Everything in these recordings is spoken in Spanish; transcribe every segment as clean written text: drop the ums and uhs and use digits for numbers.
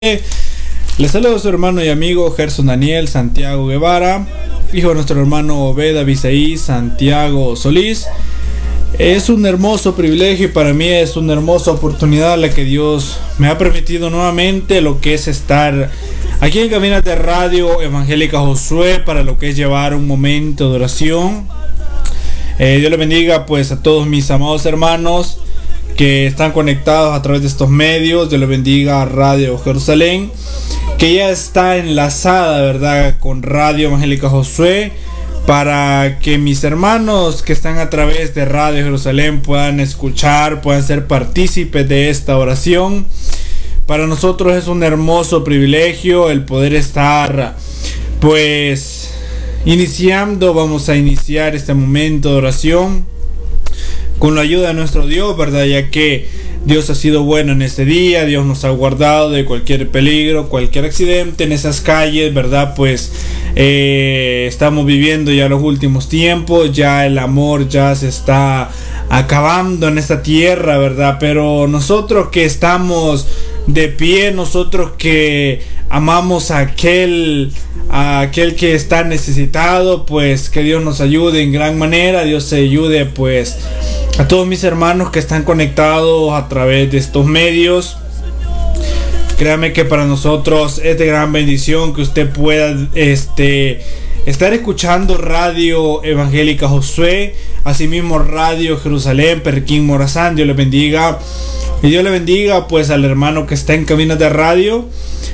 Les saludo a su hermano y amigo Gerson Daniel Santiago Guevara, hijo de nuestro hermano Obed Abisaí Santiago Solís. Es un hermoso privilegio y para mí es una hermosa oportunidad la que Dios me ha permitido nuevamente, lo que es estar aquí en Cabinas de Radio Evangélica Josué, para lo que es llevar un momento de oración. Dios le bendiga pues a todos mis amados hermanos que están conectados a través de estos medios. Dios le bendiga a Radio Jerusalén, que ya está enlazada, ¿verdad?, con Radio Evangélica Josué, para que mis hermanos que están a través de Radio Jerusalén puedan escuchar, puedan ser partícipes de esta oración. Para nosotros es un hermoso privilegio el poder estar pues vamos a iniciar este momento de oración con la ayuda de nuestro Dios, ¿verdad? Ya que Dios ha sido bueno en este día. Dios nos ha guardado de cualquier peligro, cualquier accidente en esas calles, ¿verdad? Pues estamos viviendo ya los últimos tiempos, ya el amor ya se está acabando en esta tierra, ¿verdad? Pero nosotros que estamos de pie, nosotros que amamos a aquel que está necesitado, pues que Dios nos ayude en gran manera. Dios se ayude pues a todos mis hermanos que están conectados a través de estos medios. Créame que para nosotros es de gran bendición que usted pueda estar escuchando Radio Evangélica Josué, asimismo Radio Jerusalén, Perquín Morazán. Dios le bendiga. Y Dios le bendiga pues al hermano que está en cabinas de radio,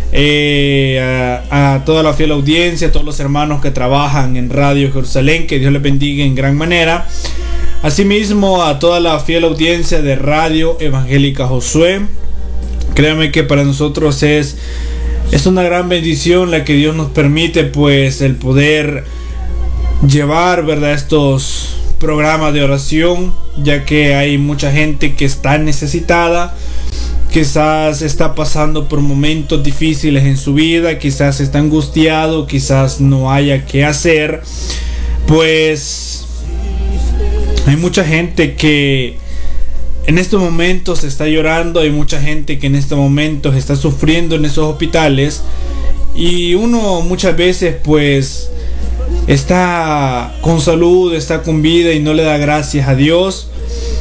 a toda la fiel audiencia, a todos los hermanos que trabajan en Radio Jerusalén, que Dios les bendiga en gran manera. Asimismo a toda la fiel audiencia de Radio Evangélica Josué. Créanme que para nosotros es una gran bendición la que Dios nos permite pues el poder llevar, ¿verdad?, estos programas de oración, ya que hay mucha gente que está necesitada, quizás está pasando por momentos difíciles en su vida, quizás está angustiado, quizás no haya qué hacer. Pues hay mucha gente que en estos momentos está llorando, hay mucha gente que en estos momentos está sufriendo en esos hospitales, y uno muchas veces pues está con salud, está con vida y no le da gracias a Dios.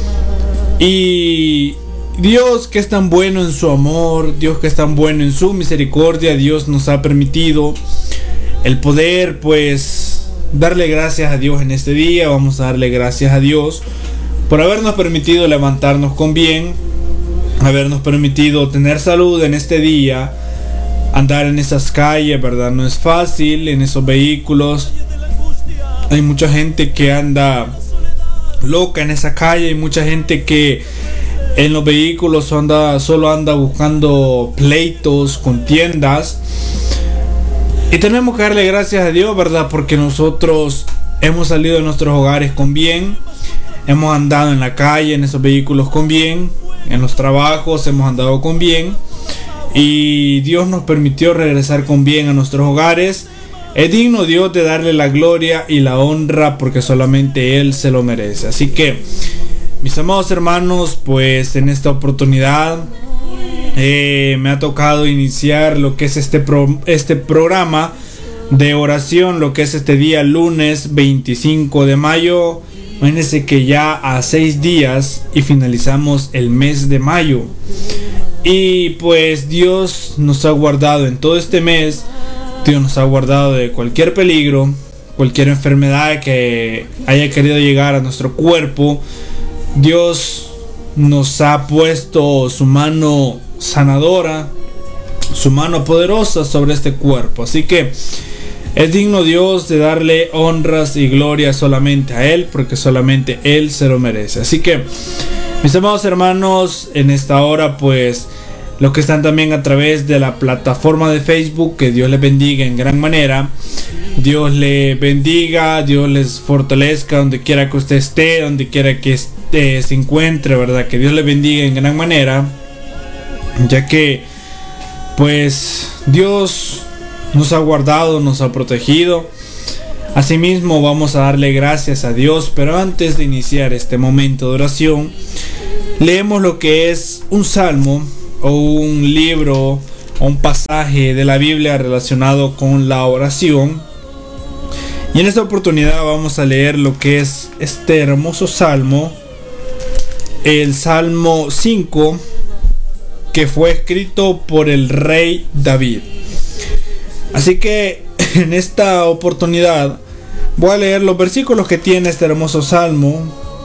Y Dios, que es tan bueno en su amor, Dios que es tan bueno en su misericordia, Dios nos ha permitido el poder pues darle gracias a Dios en este día. Vamos a darle gracias a Dios por habernos permitido levantarnos con bien, habernos permitido tener salud en este día, andar en esas calles, ¿verdad? No es fácil en esos vehículos. Hay mucha gente que anda loca en esa calle, hay mucha gente que en los vehículos solo anda buscando pleitos, contiendas. Y tenemos que darle gracias a Dios, ¿verdad? Porque nosotros hemos salido de nuestros hogares con bien, hemos andado en la calle, en esos vehículos con bien, en los trabajos hemos andado con bien, y Dios nos permitió regresar con bien a nuestros hogares. Es digno Dios de darle la gloria y la honra, porque solamente Él se lo merece. Así que, mis amados hermanos, pues en esta oportunidad me ha tocado iniciar lo que es este programa de oración, lo que es este día lunes 25 de mayo. Imagínense que ya a 6 días y finalizamos el mes de mayo. Y pues Dios nos ha guardado en todo este mes. Dios nos ha guardado de cualquier peligro, cualquier enfermedad que haya querido llegar a nuestro cuerpo. Dios nos ha puesto su mano sanadora, su mano poderosa sobre este cuerpo. Así que es digno Dios de darle honras y gloria solamente a Él, porque solamente Él se lo merece. Así que, mis amados hermanos, en esta hora pues los que están también a través de la plataforma de Facebook, que Dios les bendiga en gran manera. Dios le bendiga, Dios les fortalezca donde quiera que usted esté, donde quiera que se encuentre, ¿verdad? Que Dios le bendiga en gran manera, ya que pues Dios nos ha guardado, nos ha protegido. Asimismo vamos a darle gracias a Dios, pero antes de iniciar este momento de oración, leemos lo que es un salmo o un libro a un pasaje de la Biblia relacionado con la oración. Y en esta oportunidad vamos a leer lo que es este hermoso salmo, el Salmo 5, que fue escrito por el rey David. Así que en esta oportunidad voy a leer los versículos que tiene este hermoso salmo.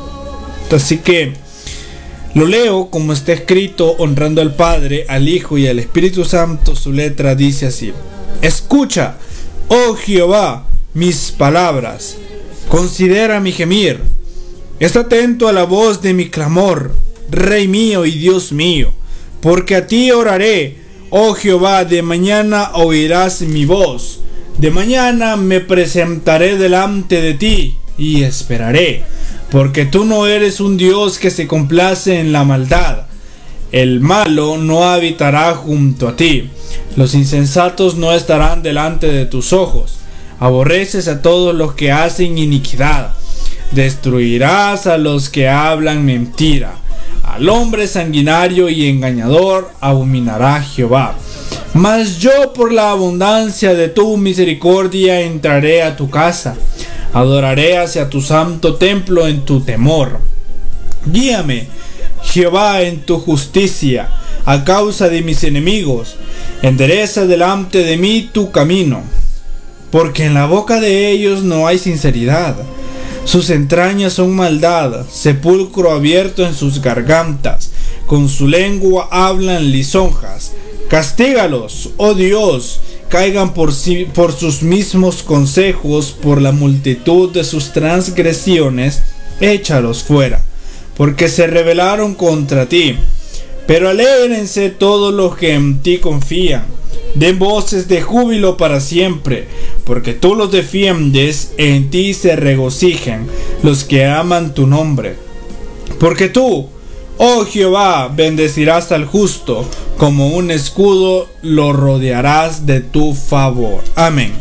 Así que lo leo como está escrito, honrando al Padre, al Hijo y al Espíritu Santo. Su letra dice así: escucha, oh Jehová, mis palabras, considera mi gemir, está atento a la voz de mi clamor, Rey mío y Dios mío, porque a ti oraré, oh Jehová, de mañana oirás mi voz, de mañana me presentaré delante de ti y esperaré, porque tú no eres un Dios que se complace en la maldad. El malo no habitará junto a ti, los insensatos no estarán delante de tus ojos. Aborreces a todos los que hacen iniquidad, destruirás a los que hablan mentira. Al hombre sanguinario y engañador abominará Jehová. Mas yo, por la abundancia de tu misericordia, entraré a tu casa, adoraré hacia tu santo templo en tu temor. Guíame, Jehová, en tu justicia, a causa de mis enemigos. Endereza delante de mí tu camino, porque en la boca de ellos no hay sinceridad. Sus entrañas son maldad, sepulcro abierto en sus gargantas. Con su lengua hablan lisonjas. Castígalos, oh Dios, caigan por sus mismos consejos, por la multitud de sus transgresiones, échalos fuera, porque se rebelaron contra ti. Pero alégrense todos los que en ti confían, den voces de júbilo para siempre, porque tú los defiendes, en ti se regocijan los que aman tu nombre. Porque tú, oh Jehová, bendecirás al justo, como un escudo lo rodearás de tu favor. Amén.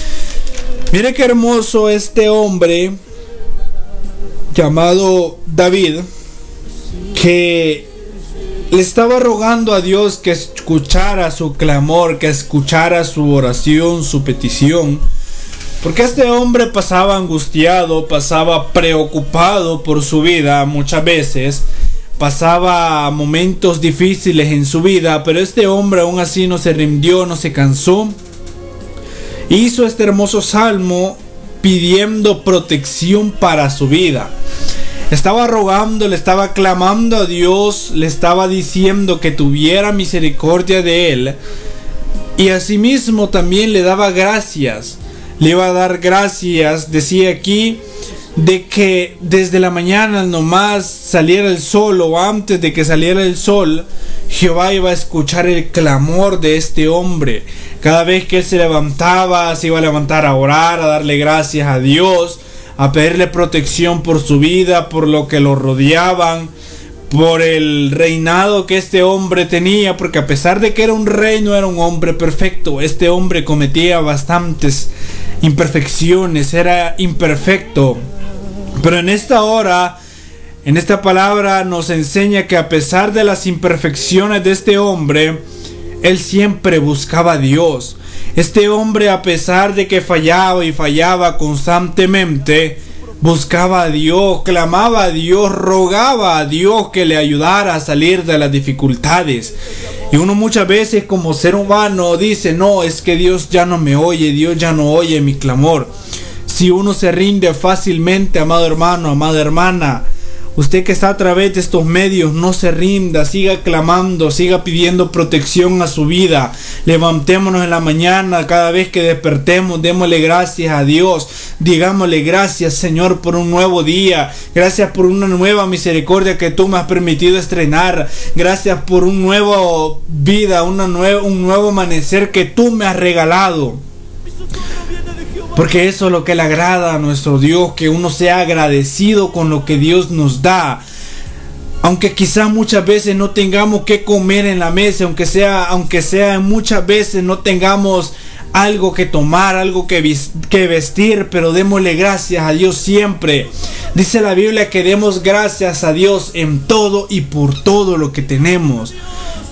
Mire qué hermoso este hombre llamado David, que le estaba rogando a Dios que escuchara su clamor, que escuchara su oración, su petición, porque este hombre pasaba angustiado, pasaba preocupado por su vida muchas veces, pasaba momentos difíciles en su vida, pero este hombre aún así no se rindió, no se cansó. Hizo este hermoso salmo pidiendo protección para su vida. Estaba rogando, le estaba clamando a Dios, le estaba diciendo que tuviera misericordia de él, y asimismo también le daba gracias. Le iba a dar gracias, decía aquí, de que desde la mañana nomás saliera el sol, o antes de que saliera el sol, Jehová iba a escuchar el clamor de este hombre. Cada vez que él se levantaba, se iba a levantar a orar, a darle gracias a Dios, a pedirle protección por su vida, por lo que lo rodeaban, por el reinado que este hombre tenía, porque a pesar de que era un rey, no era un hombre perfecto. Este hombre cometía bastantes imperfecciones, era imperfecto. Pero en esta hora, en esta palabra nos enseña que a pesar de las imperfecciones de este hombre, él siempre buscaba a Dios. Este hombre, a pesar de que fallaba y fallaba constantemente, buscaba a Dios, clamaba a Dios, rogaba a Dios que le ayudara a salir de las dificultades. Y uno muchas veces como ser humano dice: no, es que Dios ya no me oye, Dios ya no oye mi clamor. Si uno se rinde fácilmente, amado hermano, amada hermana, usted que está a través de estos medios, no se rinda, siga clamando, siga pidiendo protección a su vida. Levantémonos en la mañana, cada vez que despertemos, démosle gracias a Dios. Digámosle: gracias, Señor, por un nuevo día. Gracias por una nueva misericordia que tú me has permitido estrenar. Gracias por una nueva vida, un nuevo amanecer que tú me has regalado. Porque eso es lo que le agrada a nuestro Dios, que uno sea agradecido con lo que Dios nos da. Aunque quizás muchas veces no tengamos que comer en la mesa, aunque sea muchas veces no tengamos algo que tomar, algo que vestir, pero démosle gracias a Dios siempre. Dice la Biblia que demos gracias a Dios en todo y por todo lo que tenemos.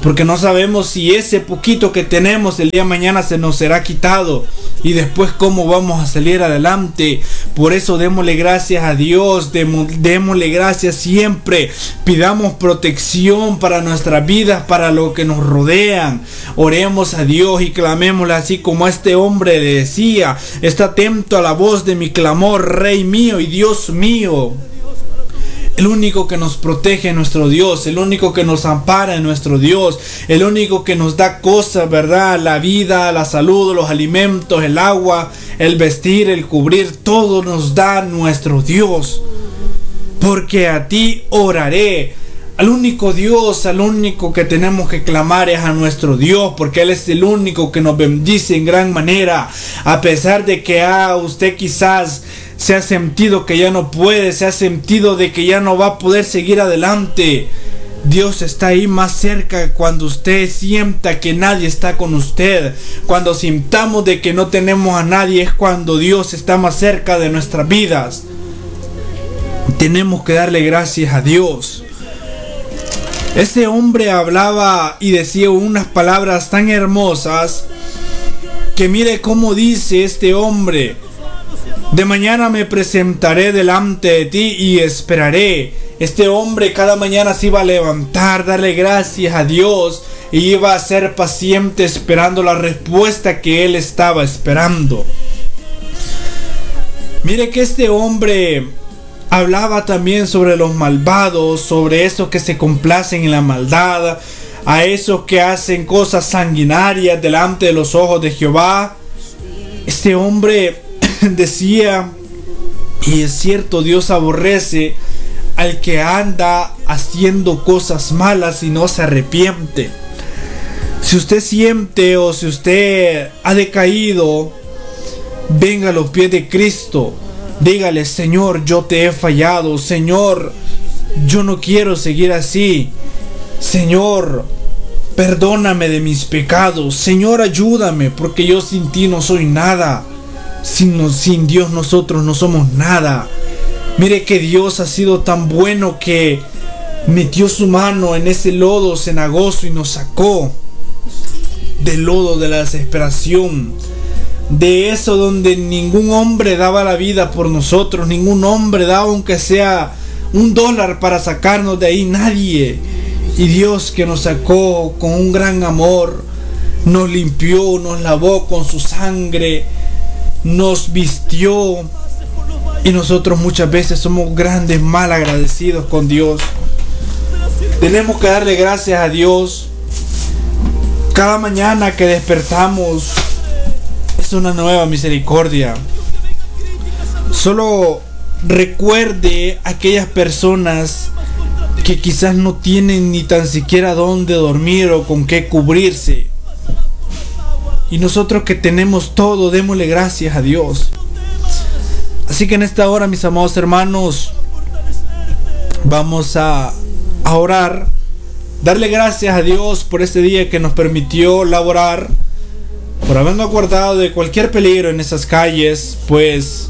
porque no sabemos si ese poquito que tenemos el día de mañana se nos será quitado y después cómo vamos a salir adelante. Por eso démosle gracias a Dios, démosle gracias siempre, pidamos protección para nuestras vidas, para lo que nos rodean. Oremos a Dios y clamémosle así como este hombre le decía: está atento a la voz de mi clamor, Rey mío y Dios mío. El único que nos protege es nuestro Dios, el único que nos ampara es nuestro Dios, el único que nos da cosas, ¿verdad? La vida, la salud, los alimentos, el agua, el vestir, el cubrir, todo nos da nuestro Dios. Porque a ti oraré. Al único Dios, al único que tenemos que clamar es a nuestro Dios, porque Él es el único que nos bendice en gran manera. A pesar de que usted quizás se ha sentido que ya no puede, se ha sentido de que ya no va a poder seguir adelante, Dios está ahí más cerca cuando usted sienta que nadie está con usted. Cuando sintamos de que no tenemos a nadie, es cuando Dios está más cerca de nuestras vidas. Tenemos que darle gracias a Dios. Ese hombre hablaba y decía unas palabras tan hermosas que mire cómo dice este hombre: de mañana me presentaré delante de ti y esperaré. Este hombre cada mañana se iba a levantar, darle gracias a Dios, y iba a ser paciente esperando la respuesta que él estaba esperando. Mire que este hombre hablaba también sobre los malvados, sobre esos que se complacen en la maldad, a esos que hacen cosas sanguinarias delante de los ojos de Jehová. Este hombre decía, y es cierto, Dios aborrece al que anda haciendo cosas malas y no se arrepiente. Si usted siente o si usted ha decaído, venga a los pies de Cristo. Dígale: Señor, yo te he fallado. Señor, yo no quiero seguir así. Señor, perdóname de mis pecados. Señor, ayúdame, porque yo sin ti no soy nada. Sin Dios nosotros no somos nada. Mire que Dios ha sido tan bueno que metió su mano en ese lodo cenagoso y nos sacó del lodo de la desesperación. De eso donde ningún hombre daba la vida por nosotros, ningún hombre daba aunque sea $1 para sacarnos de ahí, nadie. Y Dios, que nos sacó con un gran amor, nos limpió, nos lavó con su sangre, nos vistió. Y nosotros muchas veces somos grandes mal agradecidos con Dios. Tenemos que darle gracias a Dios. Cada mañana que despertamos es una nueva misericordia. Solo recuerde a aquellas personas que quizás no tienen ni tan siquiera dónde dormir o con qué cubrirse. Y nosotros que tenemos todo, démosle gracias a Dios. Así que en esta hora, mis amados hermanos, vamos a orar, darle gracias a Dios por este día que nos permitió laborar, por habernos guardado de cualquier peligro en esas calles, pues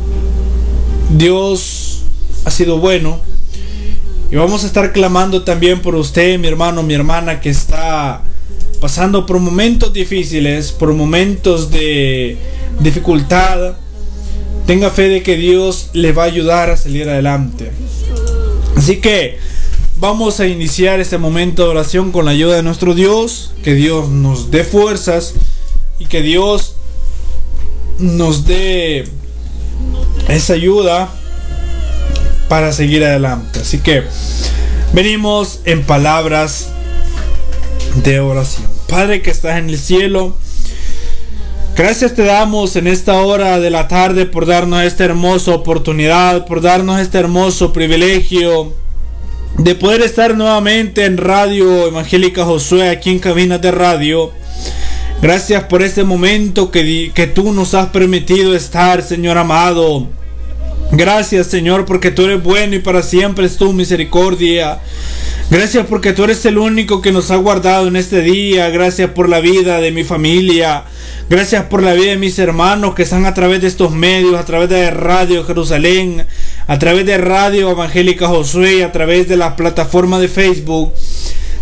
Dios ha sido bueno. Y vamos a estar clamando también por usted, mi hermano, mi hermana, que está pasando por momentos difíciles, por momentos de dificultad. Tenga fe de que Dios le va a ayudar a salir adelante. Así que vamos a iniciar este momento de oración con la ayuda de nuestro Dios. Que Dios nos dé fuerzas y que Dios nos dé esa ayuda para seguir adelante. Así que venimos en palabras de oración. Padre que estás en el cielo, gracias te damos en esta hora de la tarde por darnos esta hermosa oportunidad, por darnos este hermoso privilegio de poder estar nuevamente en Radio Evangélica Josué, aquí en Cabinas de Radio. Gracias por este momento que tú nos has permitido estar, Señor amado. Gracias, Señor, porque tú eres bueno y para siempre es tu misericordia. Gracias porque tú eres el único que nos ha guardado en este día. Gracias por la vida de mi familia. Gracias por la vida de mis hermanos que están a través de estos medios, a través de Radio Jerusalén, a través de Radio Evangélica Josué, a través de la plataforma de Facebook.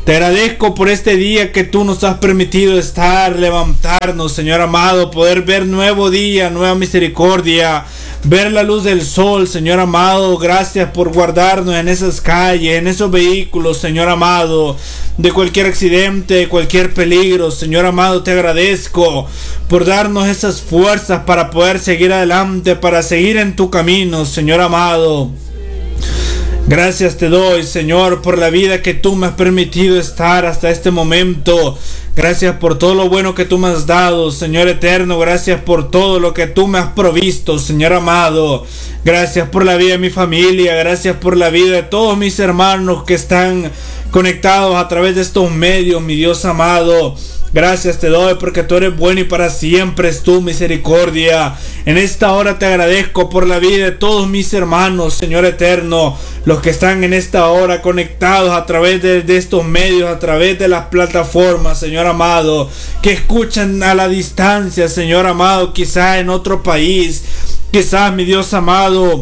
Te agradezco por este día que tú nos has permitido estar, levantarnos, Señor amado, poder ver nuevo día, nueva misericordia, ver la luz del sol, Señor amado. Gracias por guardarnos en esas calles, en esos vehículos, Señor amado, de cualquier accidente, de cualquier peligro. Señor amado, te agradezco por darnos esas fuerzas para poder seguir adelante, para seguir en tu camino, Señor amado. Gracias te doy, Señor, por la vida que tú me has permitido estar hasta este momento. Gracias por todo lo bueno que tú me has dado, Señor eterno. Gracias por todo lo que tú me has provisto, Señor amado. Gracias por la vida de mi familia. Gracias por la vida de todos mis hermanos que están conectados a través de estos medios, mi Dios amado. Gracias te doy porque tú eres bueno y para siempre es tu misericordia. En esta hora te agradezco por la vida de todos mis hermanos, Señor eterno, los que están en esta hora conectados a través de estos medios, a través de las plataformas, Señor amado, que escuchan a la distancia, Señor amado, quizás en otro país, quizás, mi Dios amado,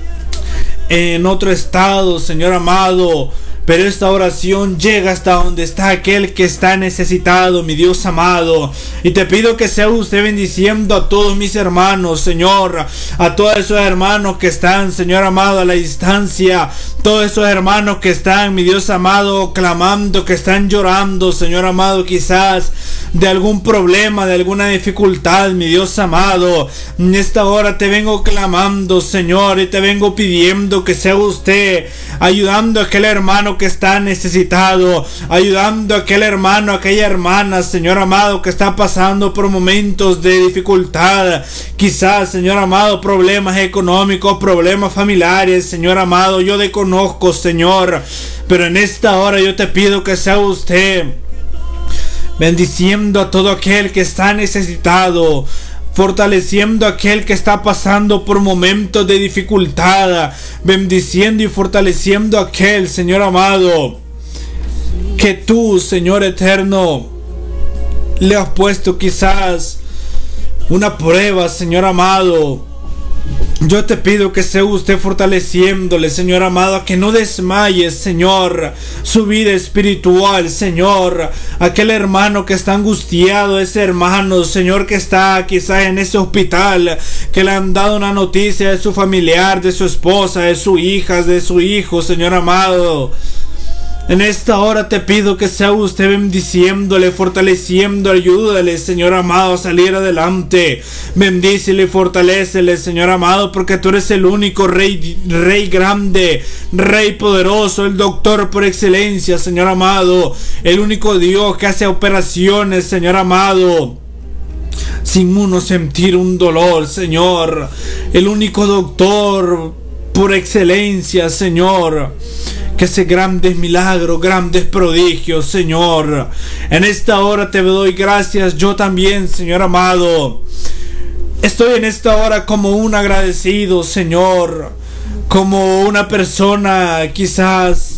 en otro estado, Señor amado. Pero esta oración llega hasta donde está aquel que está necesitado, mi Dios amado. Y te pido que sea usted bendiciendo a todos mis hermanos, Señor. A todos esos hermanos que están, Señor amado, a la distancia. Todos esos hermanos que están, mi Dios amado, clamando, que están llorando, Señor amado, quizás de algún problema, de alguna dificultad, mi Dios amado. En esta hora te vengo clamando, Señor, y te vengo pidiendo que sea usted ayudando a aquel hermano que está necesitado, ayudando a aquel hermano, a aquella hermana, Señor amado, que está pasando por momentos de dificultad, quizás, Señor amado, problemas económicos, problemas familiares, Señor amado, yo desconozco, Señor, pero en esta hora yo te pido que sea usted bendiciendo a todo aquel que está necesitado, fortaleciendo a aquel que está pasando por momentos de dificultad, bendiciendo y fortaleciendo a aquel, Señor amado, que tú, Señor eterno, le has puesto quizás una prueba, Señor amado. Yo te pido que sea usted fortaleciéndole, Señor amado, a que no desmaye, Señor, su vida espiritual, Señor. Aquel hermano que está angustiado, ese hermano, Señor, que está quizás en ese hospital, que le han dado una noticia de su familiar, de su esposa, de su hija, de su hijo, Señor amado. En esta hora te pido que sea usted bendiciéndole, fortaleciéndole, ayúdale, Señor amado, a salir adelante. Bendícele y fortalécele, Señor amado, porque tú eres el único Rey grande, Rey poderoso, el doctor por excelencia, Señor amado. El único Dios que hace operaciones, Señor amado, sin uno sentir un dolor, Señor. El único doctor por excelencia, Señor, que hace grandes milagros, grandes prodigios, Señor. En esta hora te doy gracias. Yo también, Señor amado, estoy en esta hora como un agradecido, Señor, como una persona quizás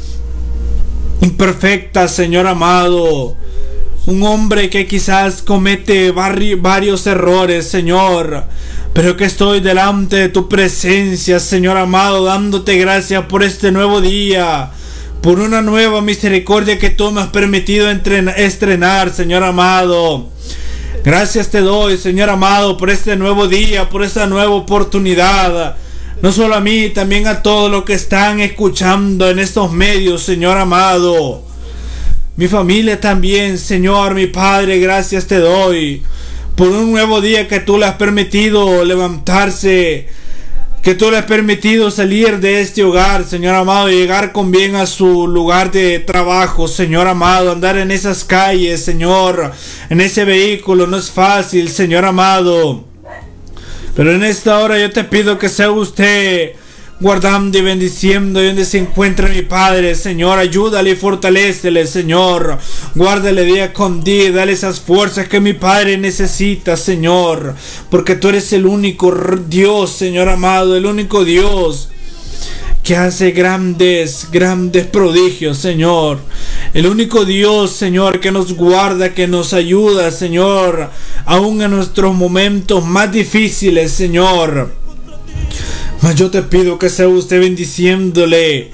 imperfecta, Señor amado, un hombre que quizás comete varios errores, Señor, pero que estoy delante de tu presencia, Señor amado, dándote gracias por este nuevo día, por una nueva misericordia que tú me has permitido estrenar, Señor amado. Gracias te doy, Señor amado, por este nuevo día, por esta nueva oportunidad. No solo a mí, también a todos los que están escuchando en estos medios, Señor amado. Mi familia también, Señor, mi Padre, gracias te doy por un nuevo día que tú le has permitido levantarse, que tú le has permitido salir de este hogar, Señor amado, y llegar con bien a su lugar de trabajo, Señor amado, andar en esas calles, Señor, en ese vehículo no es fácil, Señor amado, pero en esta hora yo te pido que sea usted guardando y bendiciendo y donde se encuentra mi Padre, Señor, ayúdale y fortalécele, Señor, guárdale día con día, dale esas fuerzas que mi Padre necesita, Señor, porque tú eres el único Dios, Señor amado, el único Dios que hace grandes prodigios, Señor, el único Dios, Señor, que nos guarda, que nos ayuda, Señor, aún en nuestros momentos más difíciles, Señor. Mas yo te pido que sea usted bendiciéndole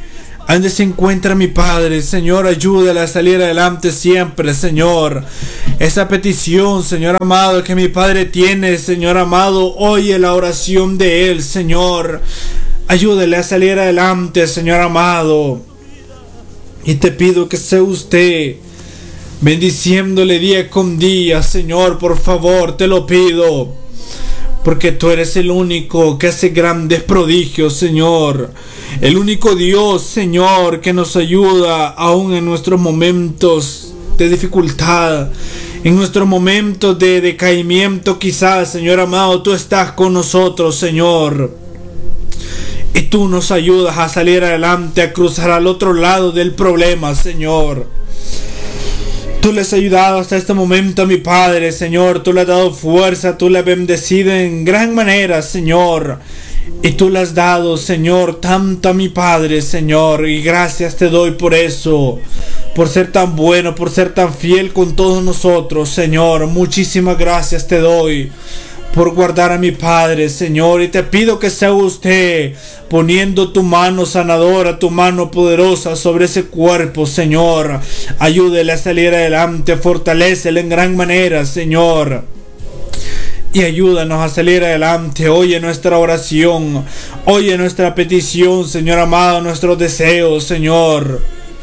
Donde se encuentra mi Padre, Señor, ayúdale a salir adelante siempre, Señor. Esa petición, Señor amado, que mi Padre tiene, Señor amado, oye la oración de Él, Señor. Ayúdale a salir adelante, Señor amado. Y te pido que sea usted bendiciéndole día con día, Señor, por favor, te lo pido. Porque tú eres el único que hace grandes prodigios, Señor. El único Dios, Señor, que nos ayuda aún en nuestros momentos de dificultad. En nuestros momentos de decaimiento quizás, Señor amado, tú estás con nosotros, Señor. Y tú nos ayudas a salir adelante, a cruzar al otro lado del problema, Señor. Tú le has ayudado hasta este momento a mi Padre, Señor. Tú le has dado fuerza, tú le has bendecido en gran manera, Señor. Y tú le has dado, Señor, tanto a mi Padre, Señor. Y gracias te doy por eso. Por ser tan bueno, por ser tan fiel con todos nosotros, Señor. Muchísimas gracias te doy por guardar a mi Padre, Señor. Y te pido que sea usted poniendo tu mano sanadora, tu mano poderosa sobre ese cuerpo, Señor. Ayúdele a salir adelante, fortalécele en gran manera, Señor. Y ayúdanos a salir adelante. Oye nuestra oración, oye nuestra petición, Señor amado, nuestros deseos, Señor.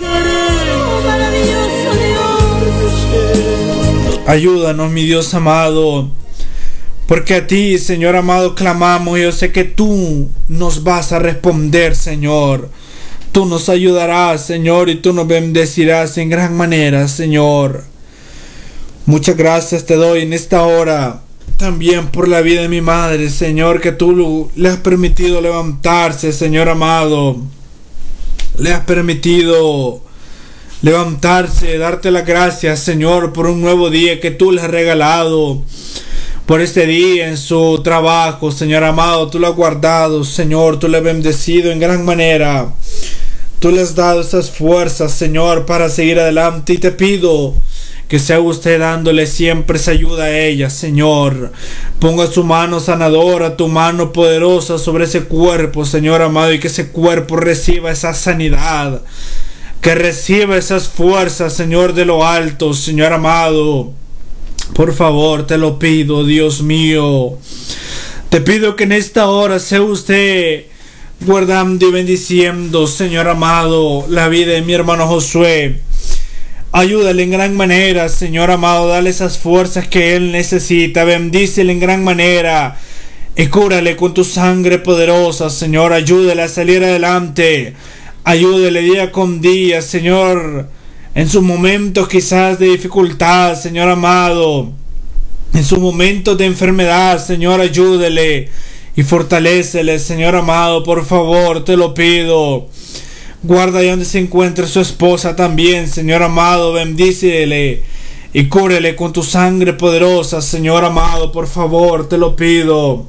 Ayúdanos, mi Dios amado. Porque a ti, Señor amado, clamamos. Yo sé que tú nos vas a responder, Señor. Tú nos ayudarás, Señor, y tú nos bendecirás en gran manera, Señor. Muchas gracias te doy en esta hora. También por la vida de mi madre, Señor, que tú le has permitido levantarse, Señor amado. Le has permitido levantarse, darte las gracias, Señor, por un nuevo día que tú le has regalado. Por este día en su trabajo, Señor amado, tú lo has guardado, Señor, tú le has bendecido en gran manera. Tú le has dado esas fuerzas, Señor, para seguir adelante. Y te pido que sea usted dándole siempre esa ayuda a ella, Señor. Ponga su mano sanadora, tu mano poderosa sobre ese cuerpo, Señor amado, y que ese cuerpo reciba esa sanidad. Que reciba esas fuerzas, Señor, de lo alto, Señor amado. Por favor, te lo pido, Dios mío. Te pido que en esta hora sea usted guardando y bendiciendo, Señor amado, la vida de mi hermano Josué. Ayúdale en gran manera, Señor amado, dale esas fuerzas que él necesita. Bendícele en gran manera y cúrale con tu sangre poderosa, Señor. Ayúdale a salir adelante. Ayúdale día con día, Señor. En sus momentos quizás de dificultad, Señor amado. En sus momentos de enfermedad, Señor, ayúdele y fortalécele, Señor amado. Por favor, te lo pido. Guarda ahí donde se encuentre su esposa también, Señor amado. Bendícele y cúbrele con tu sangre poderosa, Señor amado. Por favor, te lo pido.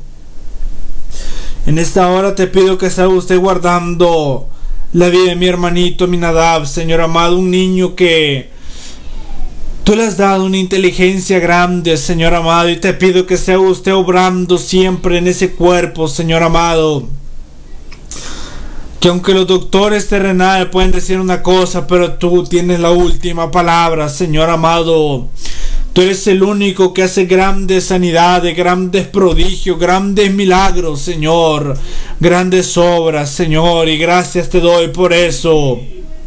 En esta hora te pido que sea usted guardando la vida de mi hermanito Aminadab, Señor amado, un niño que tú le has dado una inteligencia grande, Señor amado, y te pido que sea usted obrando siempre en ese cuerpo, Señor amado. Que aunque los doctores terrenales pueden decir una cosa, pero tú tienes la última palabra, Señor amado. Tú eres el único que hace grandes sanidades, grandes prodigios, grandes milagros, Señor. Grandes obras, Señor. Y gracias te doy por eso.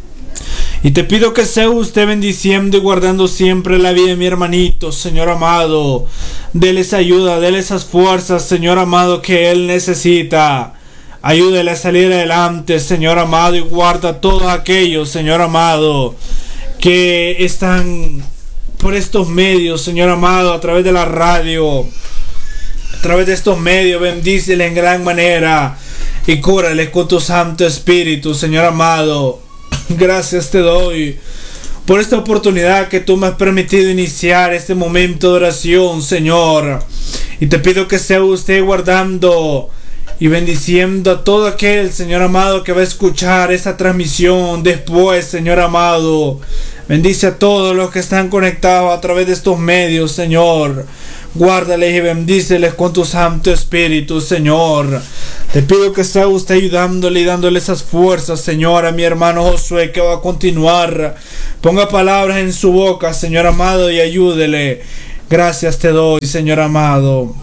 Y te pido que sea usted bendiciendo y guardando siempre la vida de mi hermanito, Señor amado. Dele esa ayuda, dele esas fuerzas, Señor amado, que él necesita. Ayúdele a salir adelante, Señor amado. Y guarda todos aquellos, Señor amado, que están por estos medios, Señor amado, a través de la radio, a través de estos medios. Bendícele en gran manera y cúrale con tu Santo Espíritu, Señor amado. Gracias te doy por esta oportunidad que tú me has permitido iniciar este momento de oración, Señor. Y te pido que sea usted guardando y bendiciendo a todo aquel, Señor amado, que va a escuchar esta transmisión después, Señor amado. Bendice a todos los que están conectados a través de estos medios, Señor. Guárdales y bendíceles con tu Santo Espíritu, Señor. Te pido que sea usted ayudándole y dándole esas fuerzas, Señor, a mi hermano Josué, que va a continuar. Ponga palabras en su boca, Señor amado, y ayúdele. Gracias te doy, Señor amado.